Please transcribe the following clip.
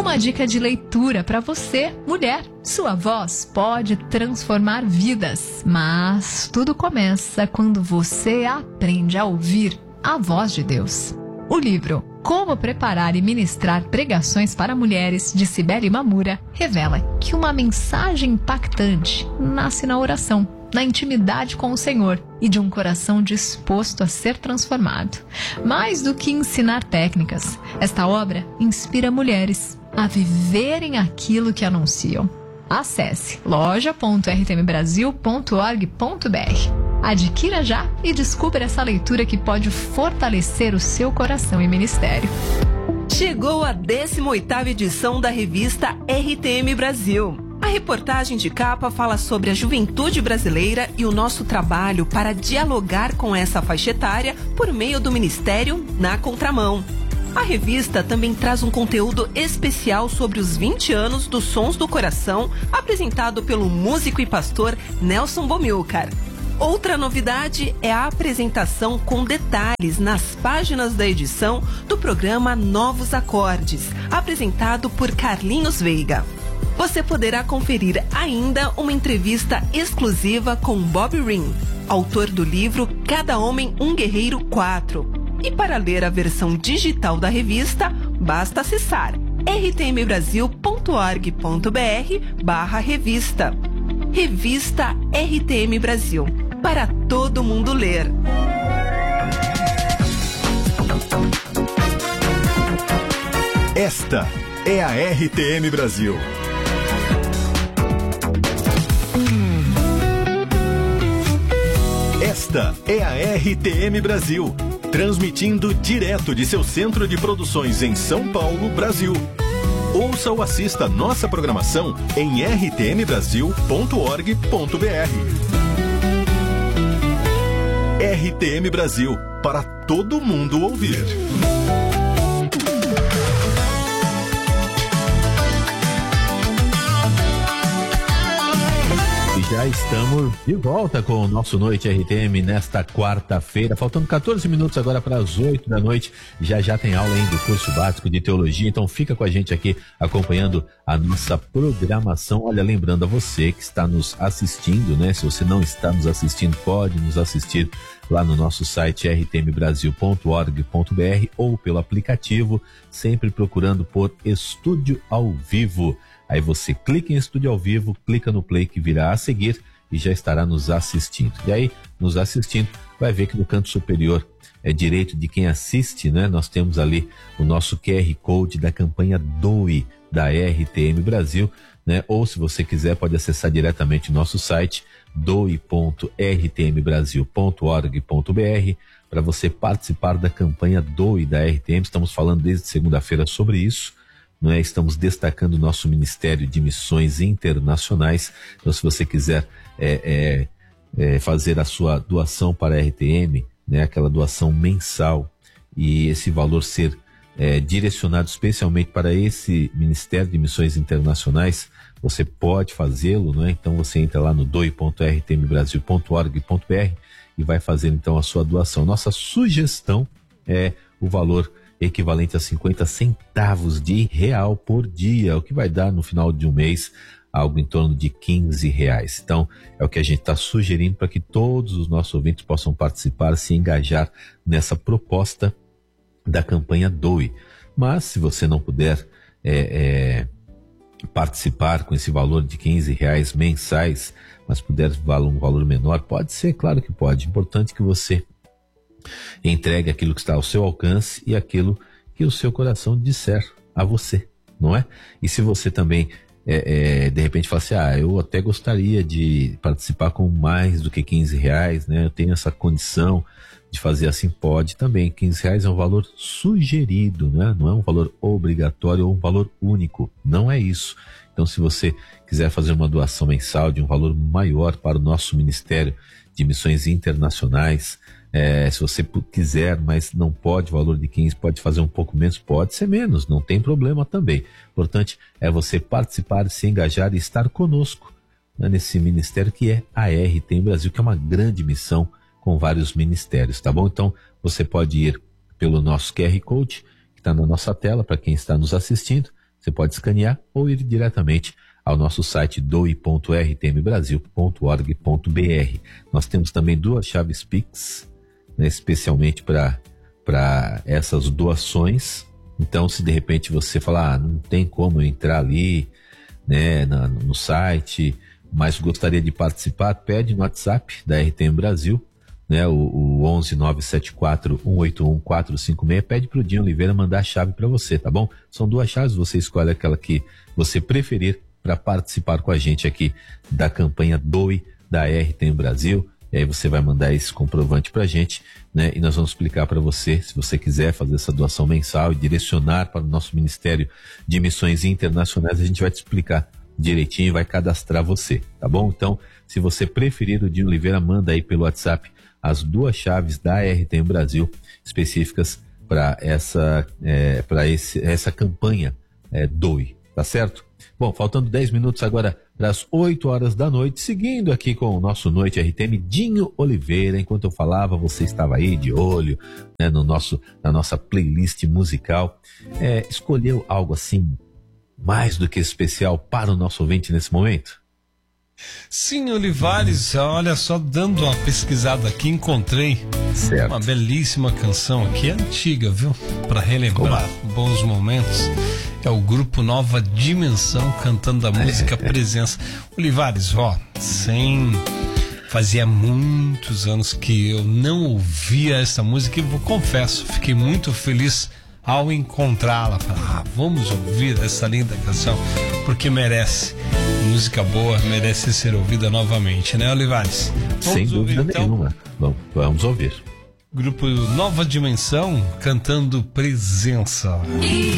uma dica de leitura para você, mulher. Sua voz pode transformar vidas, mas tudo começa quando você aprende a ouvir a voz de Deus. O livro Como Preparar e Ministrar Pregações para Mulheres, de Cibele Mamura, revela que uma mensagem impactante nasce na oração, na intimidade com o Senhor e de um coração disposto a ser transformado. Mais do que ensinar técnicas, esta obra inspira mulheres a viverem aquilo que anunciam. Acesse loja.rtmbrasil.org.br. Adquira já e descubra essa leitura que pode fortalecer o seu coração e ministério. Chegou a 18ª edição da revista RTM Brasil. A reportagem de capa fala sobre a juventude brasileira e o nosso trabalho para dialogar com essa faixa etária por meio do Ministério Na Contramão. A revista também traz um conteúdo especial sobre os 20 anos dos Sons do Coração, apresentado pelo músico e pastor Nelson Bomilcar. Outra novidade é a apresentação com detalhes nas páginas da edição do programa Novos Acordes, apresentado por Carlinhos Veiga. Você poderá conferir ainda uma entrevista exclusiva com Bob Ring, autor do livro Cada Homem um Guerreiro 4. E para ler a versão digital da revista, basta acessar rtmbrasil.org.br/revista. Revista RTM Brasil, para todo mundo ler. Esta é a RTM Brasil. Esta é a RTM Brasil, transmitindo direto de seu centro de produções em São Paulo, Brasil. Ouça ou assista nossa programação em rtmbrasil.org.br. RTM Brasil, para todo mundo ouvir. Já estamos de volta com o nosso Noite RTM nesta quarta-feira, faltando 14 minutos agora para as 8 da noite. Já tem aula ainda do curso básico de teologia, então fica com a gente aqui acompanhando a nossa programação. Olha, lembrando a você que está nos assistindo, né? Se você não está nos assistindo, pode nos assistir lá no nosso site rtmbrasil.org.br ou pelo aplicativo, sempre procurando por Estúdio ao Vivo. Aí você clica em Estúdio ao Vivo, clica no play que virá a seguir e já estará nos assistindo. E aí, nos assistindo, vai ver que no canto superior direito de quem assiste, né? Nós temos ali o nosso QR Code da campanha Doe da RTM Brasil, né? Ou se você quiser, pode acessar diretamente o nosso site doe.rtmbrasil.org.br para você participar da campanha Doe da RTM. Estamos falando desde segunda-feira sobre isso. Não é? Estamos destacando o nosso Ministério de Missões Internacionais. Então, se você quiser fazer a sua doação para a RTM, né, aquela doação mensal, e esse valor ser direcionado especialmente para esse Ministério de Missões Internacionais, você pode fazê-lo, não é? Então você entra lá no doe.rtmbrasil.org.br e vai fazer então a sua doação. Nossa sugestão é o valor equivalente a 50 centavos de real por dia, o que vai dar no final de um mês algo em torno de R$15. Então, é o que a gente está sugerindo para que todos os nossos ouvintes possam participar, se engajar nessa proposta da campanha Doe. Mas, se você não puder participar com esse valor de R$15 mensais, mas puder um valor menor, pode ser, claro que pode. Importante que você entregue aquilo que está ao seu alcance e aquilo que o seu coração disser a você, não é? E se você também de repente fala assim, eu até gostaria de participar com mais do que R$15, né? Eu tenho essa condição de fazer assim, pode também. R$15 é um valor sugerido, né? Não é um valor obrigatório ou um valor único, não é isso. Então, se você quiser fazer uma doação mensal de um valor maior para o nosso Ministério de Missões Internacionais, se você quiser, mas não pode, valor de 15, pode fazer um pouco menos, pode ser menos, não tem problema também. O importante é você participar, se engajar e estar conosco, né, nesse ministério que é a RTM Brasil, que é uma grande missão com vários ministérios, tá bom? Então, você pode ir pelo nosso QR Code, que está na nossa tela, para quem está nos assistindo, Você pode escanear ou ir diretamente ao nosso site doe.rtmbrasil.org.br. Nós temos também 2 chaves Pix, né, especialmente para essas doações. Então, se de repente você falar, não tem como eu entrar ali, né, no site, mas gostaria de participar, pede no WhatsApp da RTM Brasil, né, o 11 974 181 456, pede para o Dinho Oliveira mandar a chave para você, tá bom? São 2 chaves, você escolhe aquela que você preferir para participar com a gente aqui da campanha Doe da RTM Brasil. E aí você vai mandar esse comprovante pra gente, né? E nós vamos explicar para você, se você quiser fazer essa doação mensal e direcionar para o nosso Ministério de Missões Internacionais, a gente vai te explicar direitinho e vai cadastrar você, tá bom? Então, se você preferir, o Dinho Oliveira manda aí pelo WhatsApp as 2 chaves da RTM Brasil específicas para essa campanha Doe, tá certo? Bom, faltando 10 minutos agora para as 8 horas da noite, seguindo aqui com o nosso Noite RTM, Dinho Oliveira. Enquanto eu falava, você estava aí de olho, né, na nossa playlist musical. Escolheu algo assim, mais do que especial para o nosso ouvinte nesse momento? Sim, Olivares, olha só, dando uma pesquisada aqui, encontrei uma belíssima canção aqui, antiga, viu? Para relembrar bons momentos. É o grupo Nova Dimensão cantando a música Presença. Olivares, fazia muitos anos que eu não ouvia essa música e confesso, fiquei muito feliz ao encontrá-la. Vamos ouvir essa linda canção, porque merece. Música boa merece ser ouvida novamente, né, Olivares? Sem dúvida nenhuma. Vamos ouvir. Grupo Nova Dimensão cantando Presença.